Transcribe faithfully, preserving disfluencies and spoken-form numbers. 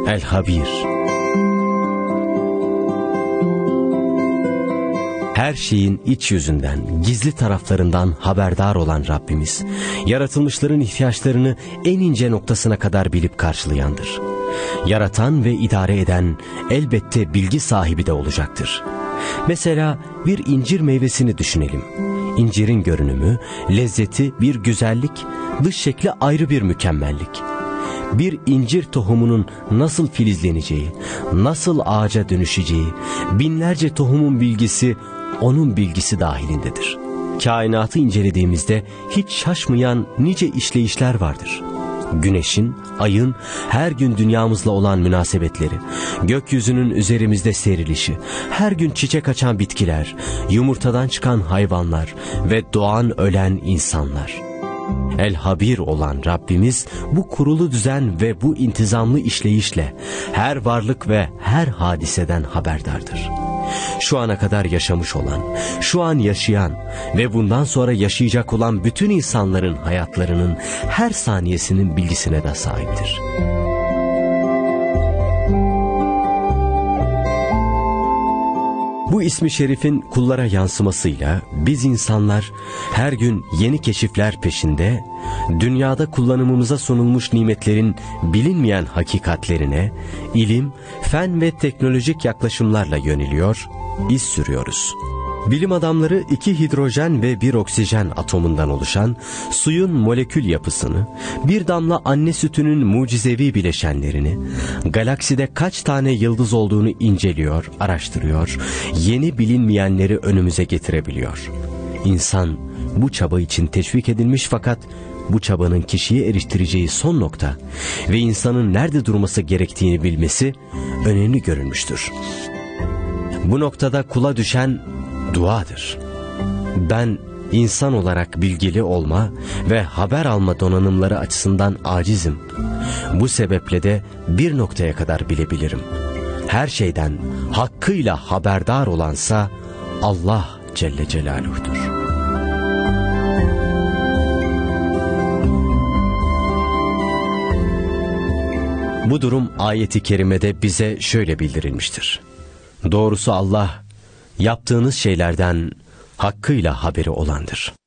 El-Habir. Her şeyin iç yüzünden, gizli taraflarından haberdar olan Rabbimiz, yaratılmışların ihtiyaçlarını en ince noktasına kadar bilip karşılayandır. Yaratan ve idare eden elbette bilgi sahibi de olacaktır. Mesela bir incir meyvesini düşünelim. İncirin görünümü, lezzeti bir güzellik, dış şekli ayrı bir mükemmellik. Bir incir tohumunun nasıl filizleneceği, nasıl ağaca dönüşeceği, binlerce tohumun bilgisi onun bilgisi dahilindedir. Kainatı incelediğimizde hiç şaşmayan nice işleyişler vardır. Güneşin, ayın her gün dünyamızla olan münasebetleri, gökyüzünün üzerimizde serilişi, her gün çiçek açan bitkiler, yumurtadan çıkan hayvanlar ve doğan ölen insanlar. El-Habir olan Rabbimiz bu kurulu düzen ve bu intizamlı işleyişle her varlık ve her hadiseden haberdardır. Şu ana kadar yaşamış olan, şu an yaşayan ve bundan sonra yaşayacak olan bütün insanların hayatlarının her saniyesinin bilgisine de sahiptir. Bu ismi şerifin kullara yansımasıyla biz insanlar her gün yeni keşifler peşinde, dünyada kullanımımıza sunulmuş nimetlerin bilinmeyen hakikatlerine, ilim, fen ve teknolojik yaklaşımlarla yöneliyor, iz sürüyoruz. Bilim adamları iki hidrojen ve bir oksijen atomundan oluşan suyun molekül yapısını, bir damla anne sütünün mucizevi bileşenlerini, galakside kaç tane yıldız olduğunu inceliyor, araştırıyor, yeni bilinmeyenleri önümüze getirebiliyor. İnsan bu çaba için teşvik edilmiş fakat bu çabanın kişiye eriştireceği son nokta ve insanın nerede durması gerektiğini bilmesi önemli görülmüştür. Bu noktada kula düşen duadır. Ben insan olarak bilgili olma ve haber alma donanımları açısından acizim. Bu sebeple de bir noktaya kadar bilebilirim. Her şeyden hakkıyla haberdar olansa Allah Celle Celaluhu'dur. Bu durum ayeti kerimede bize şöyle bildirilmiştir. Doğrusu Allah yaptığınız şeylerden hakkıyla haberi olandır.